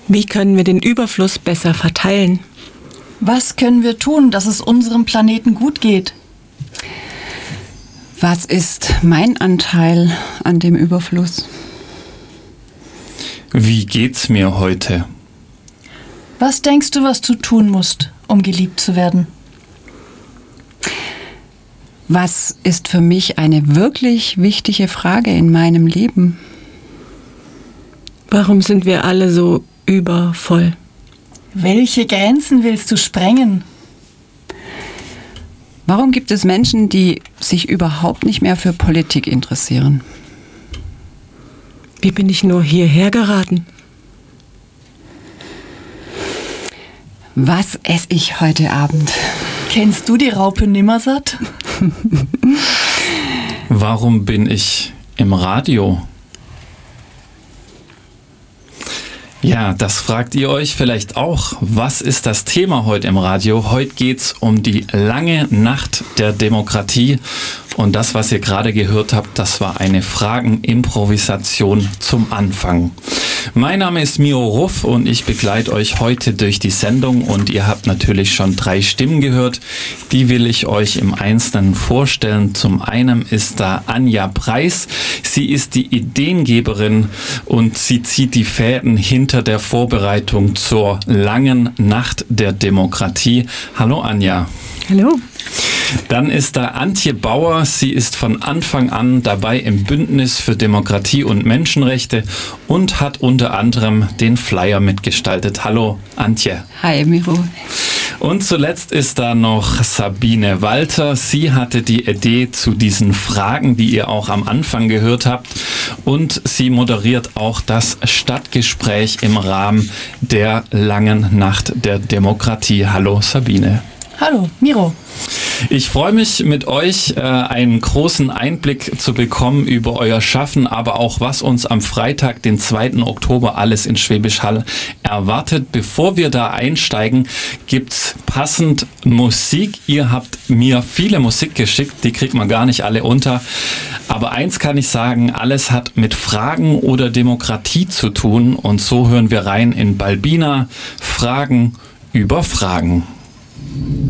Wie können wir den Überfluss besser verteilen? Was können wir tun, dass es unserem Planeten gut geht? Was ist mein Anteil an dem Überfluss? Wie geht's mir heute? Was denkst du, was du tun musst, um geliebt zu werden? Was ist für mich eine wirklich wichtige Frage in meinem Leben? Warum sind wir alle so übervoll? Welche Grenzen willst du sprengen? Warum gibt es Menschen, die sich überhaupt nicht mehr für Politik interessieren? Wie bin ich nur hierher geraten? Was esse ich heute Abend? Kennst du die Raupe Nimmersatt? Warum bin ich im Radio? Ja, das fragt ihr euch vielleicht auch. Was ist das Thema heute im Radio? Heute geht's um die lange Nacht der Demokratie. Und das, was ihr gerade gehört habt, das war eine Fragenimprovisation zum Anfang. Mein Name ist Miro Ruff und ich begleite euch heute durch die Sendung. Und ihr habt natürlich schon 3 Stimmen gehört. Die will ich euch im Einzelnen vorstellen. Zum einen ist da Anja Preis. Sie ist die Ideengeberin und sie zieht die Fäden hinter der Vorbereitung zur langen Nacht der Demokratie. Hallo Anja. Hallo. Dann ist da Antje Bauer. Sie ist von Anfang an dabei im Bündnis für Demokratie und Menschenrechte und hat unter anderem den Flyer mitgestaltet. Hallo Antje. Hi Miro. Und zuletzt ist da noch Sabine Walter. Sie hatte die Idee zu diesen Fragen, die ihr auch am Anfang gehört habt. Und sie moderiert auch das Stadtgespräch im Rahmen der langen Nacht der Demokratie. Hallo Sabine. Hallo, Miro. Ich freue mich, mit euch einen großen Einblick zu bekommen über euer Schaffen, aber auch was uns am Freitag, den 2. Oktober, alles in Schwäbisch Hall erwartet. Bevor wir da einsteigen, gibt's passend Musik. Ihr habt mir viele Musik geschickt, die kriegt man gar nicht alle unter. Aber eins kann ich sagen, alles hat mit Fragen oder Demokratie zu tun. Und so hören wir rein in Balbina, Fragen über Fragen.